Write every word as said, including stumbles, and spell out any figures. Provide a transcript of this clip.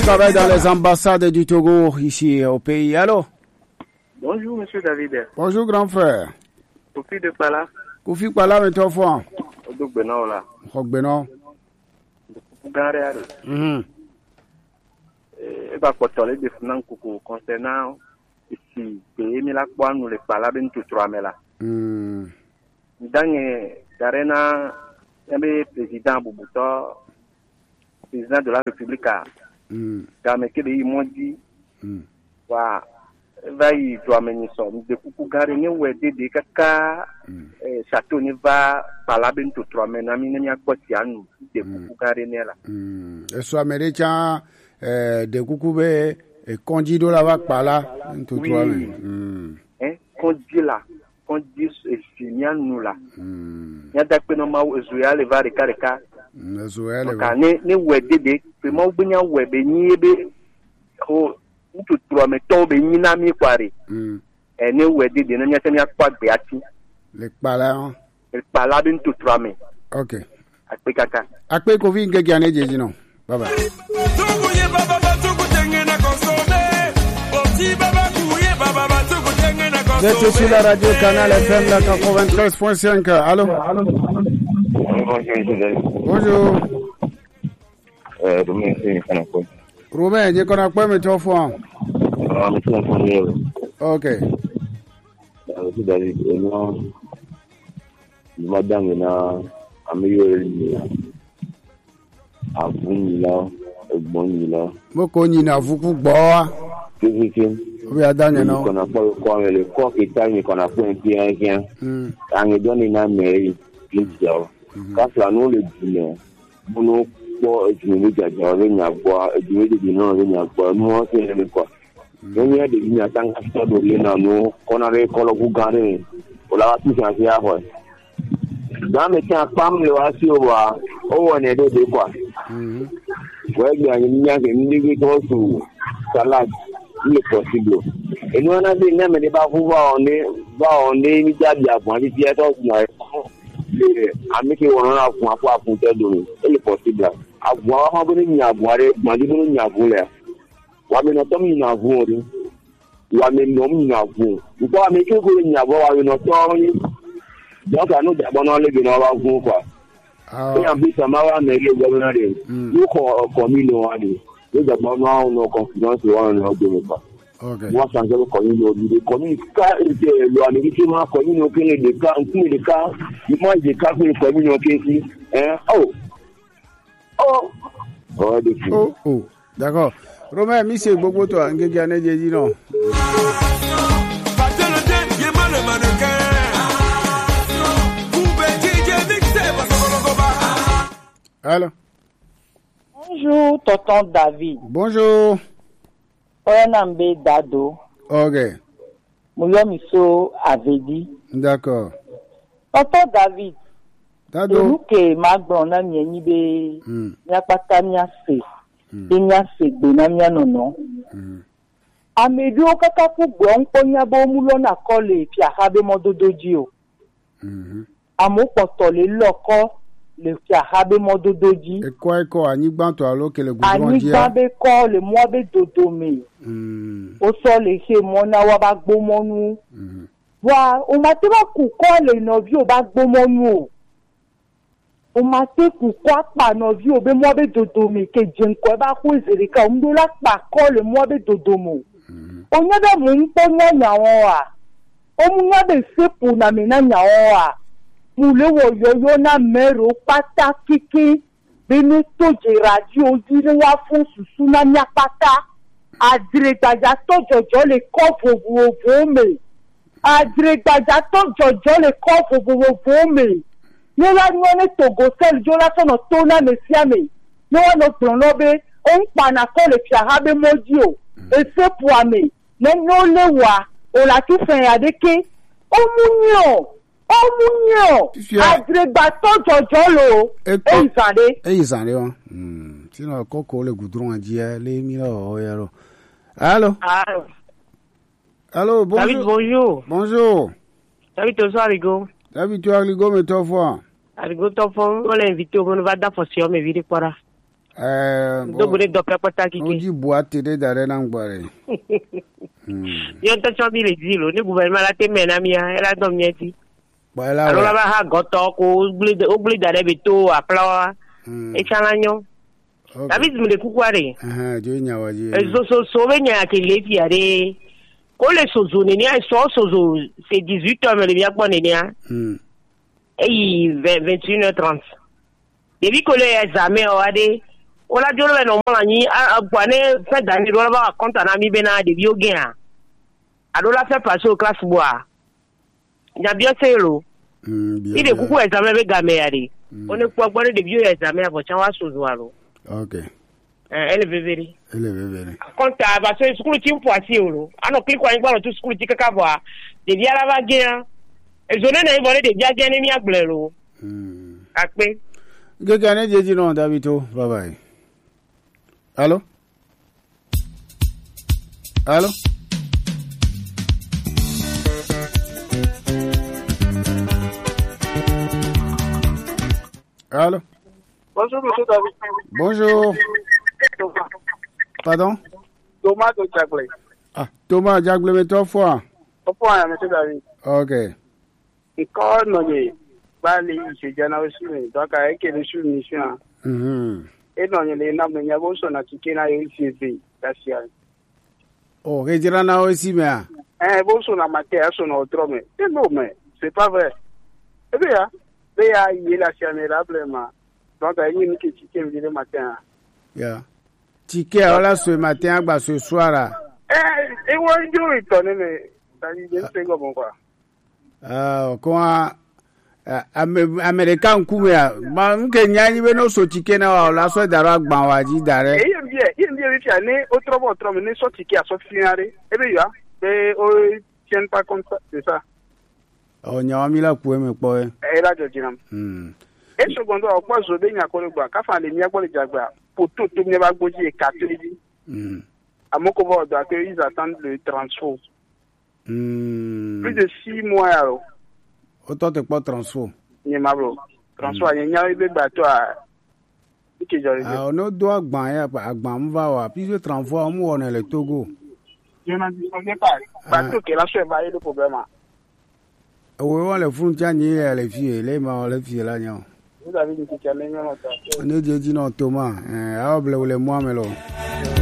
travaille dans les ambassades du Togo, ici au pays. Allô? Bonjour, monsieur David. Bonjour, grand frère. Kofi de Pala. Kofi Pala, mais toi, fois. Odok Beno, là. Rock Beno. Gare, Mhm. Et bah, quand on est de Fnan Koukou, concernant ici, pays, mais là, quoi, nous les Pala, ben, tout trois, mais là. Mhm. Dans Darena, le président Boubouta, président de la République, quand ils m'ont dit, wa, va y doit mener ça. De coucou garé, ou aider des caca, château ne va pas la ben tout trois, mais n'ami n'y a pas de tian, de coucou garé là. Et soit américain, de coucou be, et conduit la vague par là, tout trois, mais. Hein, conduit là. Quand dit fini nous là il y a des personnes qui jouent les va reka reka ka ne ne wede de pe ma obunya webe ni ebe o ntu tro me to be ni na mi kware e ne wede de na nya se ni akwa gbe ati le pala le pala bin tu tro me. OK akpe kaka akpe ko vi ngege ane jeji no bye bye. Vous êtes sur la radio Canal F M la quatre-vingt-treize point cinq. Allô? Bonjour. Euh, Romain, c'est Kanako. Romain, je connais pas mes trois fois. Ah, mais c'est un peu. OK. Euh, c'est David. Non. Madame, là, amélioré. Avuni là, bon là. Moko ni na vuku boa. C'est c'est. Oui, adanya no. Qu'on a pas quoi le corps qui taille qu'on a pas un bien rien. Hmm. On donne une mairie, plusieurs. Quand ça nous le dit, nous pour je veux dire j'avais n'y avoir, je veux dire non, n'y avoir, nous c'est le quoi. Il y a des lignes tant que ça doit rien nous, qu'on avait collé vous garder. Pour la tout ça c'est à voir. Dans mes temps pas me voir sur voir, on est de quoi. Mhm. Ouais, il y a une ligne qui nous dit que tout salade il est possible. Et nous, on a dit, mais ne pas pouvoir, on est, on est immédiatement, on est immédiatement, on on a pour avoir pour te donner. Il est possible. Avoir, on va venir à boire, on va venir à boire. On va venir à tomber à boire. On va venir à tomber à boire. On va venir à tomber à boire, on va venir à tomber. Donc, à nous, d'abord, on va venir à boire, quoi. Et en plus, ça m'a amené le gouvernement. Nous, comme il nous a dit. Les gouvernements ont confiance en leur développement. Moi, sans le commun, le commun, car l'américain, commun, aucun des cas, aucun des cas, moi, des cas pour le commun, aucun hein, oh, oh, oh, oh, oh, d'accord. Romain, monsieur, beaucoup de toi, engagé à Nedji, non? Allô? Bonjour, tonton David. Bonjour. Oyanambe Dado. OK. Mouyomiso Avedi. D'accord. Tonton David. Dado. Nous que magbon na nyenyi be nyapata nyase. Be nyase be na nyanono. Amedu okaka ku gbon ponya bo mulo na kole fi ahabe mododoji o. Mhm. Amopoto le loko le fi ahabe mododoji. E quoi ko anigban to alo ke le goudron dia. Anigban be ko le mo be dodome. Mhm. O so le se mo na wa ba gbomonu. Mhm. Wa o ma te ba ku ko le no vi o ba gbomonu o. O ma te ku ko pa no vi o be mo be dodome ke jenko ba ku zerika o ndo la pa ko le mo be dodomo. Mhm. O nya da mu npo nya nyawo a. O mu nya be sepu na me na nyawo a. Mule wo yoyo na mero pata kiki binu toje radio dire wa fun susu na nya pata adregbaja to jojo le ko fowo me adregbaja to jojo le ko fowo me ni la ni one Togo sel jo la sono to na me sia me no no plan lo be o npa na ko le fi ahabe moji o e se pu ame no no lewa o la tu fen adeke o munyo Omunyo, adreba to jojo lo, e izande. E izande wa. Hmm. Sino koko le goudron adie le mi la o yaro. Allô? Allô. Allô, bonjour. David, bonjour. Bonjour. David, tu es Arigo. David, tu es Arigo, mais toi fois. Arigo, toi fois, on l'a invité, on va d'affaire, mais vite quoi. Euh, Dobure do pepota kiki. On dit boîte de d'arena ngware. Yo to chobi le dilo ni gouvernement la te mena mia ela do mieti. Voilà. Alors là ba ha goto ko obli obli dare beto apla. E chalanyo. David me de kukware. Ah, je nyawaji. E so so so benya ke le fiare. Ko le sozo ni ai so sozo c'est dix-huit heures me le bia pone ni a. Hmm. Et vingt et une heures trente. Depuis que les examens ont été, on a dit que nous avons fait d'année, on va compter en ami bena de biogain. Alors la fait passer aux classes bois. Il y a bien c'est l'eau. Il est beaucoup examen avec gamé. On est pour avoir des vieux examens à votre chambre sous l'eau. Ok. Elle est vévérie. Elle est vévérie. Quand tu as passé le school team pour assis au lot. Alors clique quoi, il va tout school team qu'à voir. Des vieux à la vague. Et je n'ai pas des vieux ennemis à bleu. Après. Gagné jeji non Davito, bye bye. Allô? Allô? Allô? Bonjour, monsieur David. Bonjour. Pardon? Thomas de Jagley. Ah, Thomas Jagley, mais trois fois. Trois fois, monsieur David. Ok. Et quand on est bali, c'est déjà aussi, donc avec les soumissions. Et non, il y a un peu de choses qui sont ici, c'est oh, Retirana aussi, mais. Eh, bon, son amateur, son autre, mais c'est non, mais c'est pas vrai. Eh bien, il y a la chaménablement. Donc, il y a une qui tient le matin. Yeah. Ticket, voilà, ce matin, bah, ce soir. Eh, et moi, je vais tourner, mais ça dit, je ne sais pas pourquoi. Ah, comment. Américain kumia ma nke nyanyi be no so tike na wa la so dara gban wa ji dare e yem bien yem bien ri fi ne o trobo trobo ne so tike aso finare e be ya be o tient pas comme ça c'est ça o nya mi la ku me po e e la jojinam hmm e secondo o po zo be nya ko le gba ka fa le mi agbo le jagba poto to mi ba gboji e katolidi hmm amoko bo do que ils attendent le transfert hmm plus de six mois alors. Autant te pas transfert. Ni mabro. Transfert y nya be gba to a. Ike jori. Ah, on no do agban ya agban mva wa. Puis je transfert mu on le Togo. Je n'en dis pas. Parce que la chose va y le problème. Oui, on le frontière ni les filles, les ma les filles là nya. Vous avez dit que tu as les non. On est dit non Thomas. Eh, a oble le moi melo.